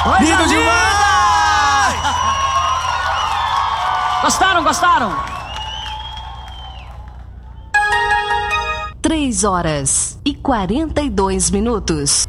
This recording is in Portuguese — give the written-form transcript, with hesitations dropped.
Lindo demais! Gostaram? 3 horas e 42 minutos.